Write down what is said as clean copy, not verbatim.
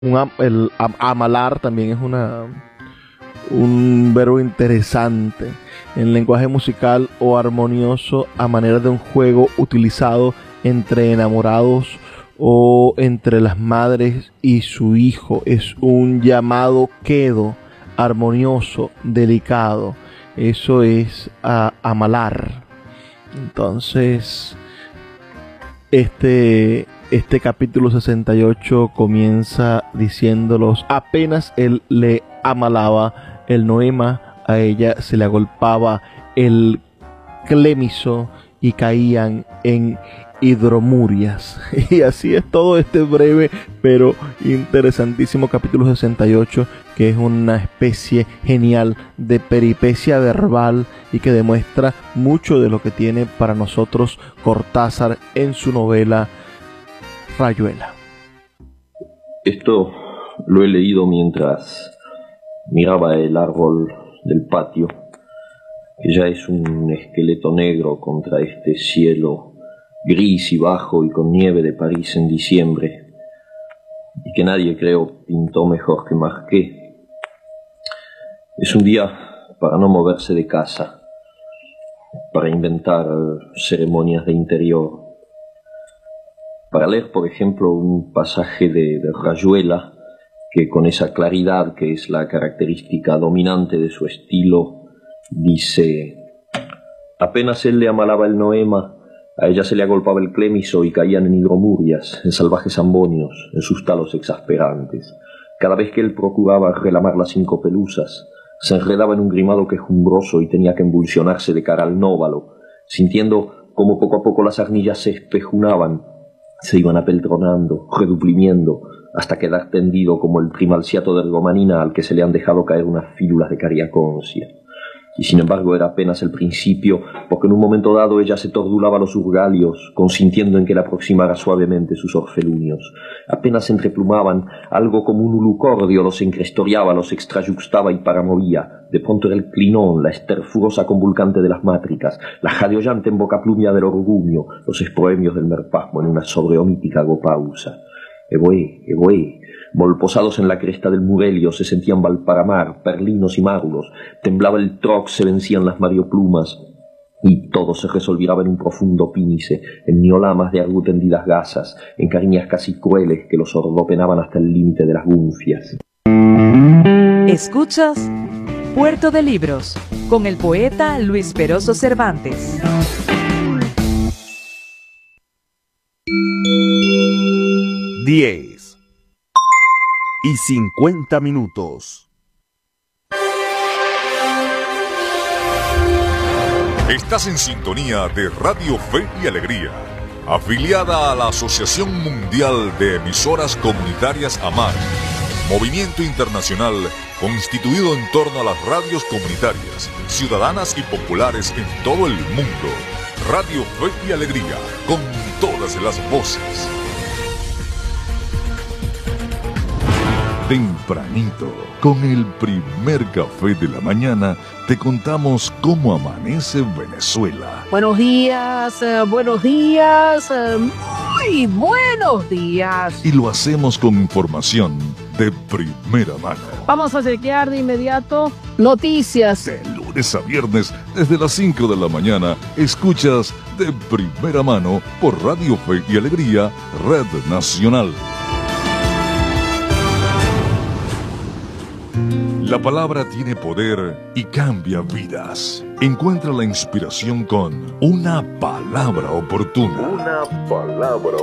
Amalar también es un verbo interesante en lenguaje musical o armonioso a manera de un juego utilizado entre enamorados o entre las madres y su hijo. Es un llamado quedo armonioso, delicado. Eso es amalar. Entonces, este capítulo 68 comienza diciéndolos: apenas él le amalaba el noema, a ella se le agolpaba el clémiso y caían en hidromurias. Y así es todo este breve pero interesantísimo capítulo 68, que es una especie genial de peripecia verbal y que demuestra mucho de lo que tiene para nosotros Cortázar en su novela Rayuela. Esto lo he leído mientras miraba el árbol del patio, que ya es un esqueleto negro contra este cielo gris y bajo y con nieve de París en diciembre, y que nadie, creo, pintó mejor que Marquet. Es un día para no moverse de casa, para inventar ceremonias de interior, para leer, por ejemplo, un pasaje de Rayuela, que con esa claridad que es la característica dominante de su estilo, dice: apenas él le amalaba el noema, a ella se le agolpaba el clémiso y caían en hidromurias, en salvajes ambonios, en sus talos exasperantes. Cada vez que él procuraba relamar las 5 pelusas, se enredaba en un grimado quejumbroso y tenía que embulsionarse de cara al nóvalo, sintiendo cómo poco a poco las arnillas se espejunaban, se iban apeltronando, reduprimiendo, hasta quedar tendido como el primalciato de ergomanina al que se le han dejado caer unas fílulas de cariaconcia. Y sin embargo era apenas el principio, porque en un momento dado ella se tordulaba los urgalios, consintiendo en que le aproximara suavemente sus orfelunios. Apenas se entreplumaban, algo como un ulucordio los encrestoriaba, los extrayuxtaba y paramovía. De pronto era el clinón, la esterfurosa convulcante de las mátricas, la jadeollante embocaplumia del orgullo, los espoemios del merpasmo en una sobreomítica gopausa. Evoé, volposados en la cresta del Murelio, se sentían Valparamar, Perlinos y Márulos, temblaba el Troc, se vencían las Marioplumas, y todo se resolviraba en un profundo pínice, en niolamas de argu tendidas gasas, en cariñas casi crueles que los ordopenaban hasta el límite de las gunfias. Escuchas Puerto de Libros, con el poeta Luis Peroso Cervantes. 10:50. Estás en sintonía de Radio Fe y Alegría, afiliada a la Asociación Mundial de Emisoras Comunitarias AMAR, movimiento internacional constituido en torno a las radios comunitarias, ciudadanas y populares en todo el mundo. Radio Fe y Alegría, con todas las voces. Tempranito, con el primer café de la mañana, te contamos cómo amanece Venezuela. Buenos días, muy buenos días. Y lo hacemos con información de primera mano. Vamos a chequear de inmediato noticias. De lunes a viernes, desde las 5 de la mañana, escuchas de primera mano por Radio Fe y Alegría, Red Nacional. La palabra tiene poder y cambia vidas. Encuentra la inspiración con una palabra oportuna. Una palabra